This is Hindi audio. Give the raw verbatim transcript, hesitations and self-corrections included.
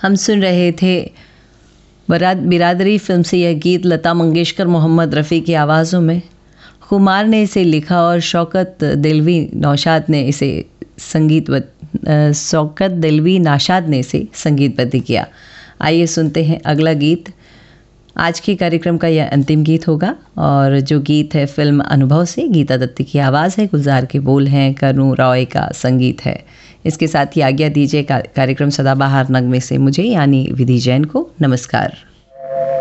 हम सुन रहे थे बराद बिरादरी फिल्म से यह गीत लता मंगेशकर मोहम्मद रफ़ी की आवाज़ों में। कुमार ने इसे लिखा और शौकत दिलवी नौशाद ने इसे संगीतबद्ध शौकत दिलवी नाशाद ने इसे संगीतबद्ध किया। आइए सुनते हैं अगला गीत। आज के कार्यक्रम का यह अंतिम गीत होगा और जो गीत है फिल्म अनुभव से, गीता दत्त की आवाज़ है, गुलजार के बोल हैं, करुण रॉय का संगीत है। इसके साथ ही आज्ञा दीजिए कार्यक्रम सदाबहार नगमे से मुझे यानी विधि जैन को। नमस्कार।